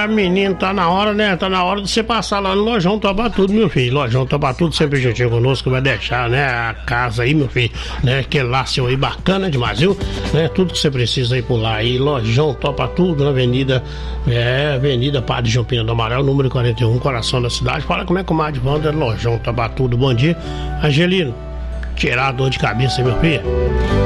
menino, tá na hora, né? Tá na hora de você passar lá no Lojão Topa Tudo, meu filho. Lojão Topa Tudo sempre juntinho conosco, vai deixar, né? A casa aí, meu filho, né? Aquele lá seu aí bacana demais, viu? Né? Tudo que você precisa aí por lá aí. Lojão Topa Tudo, na Avenida Padre João Pina do Amaral, número 41, coração da cidade. Fala como é que o Mar de Wanda, Lojão Topa Tudo. Bom dia, Angelino. Tirar a dor de cabeça, meu filho.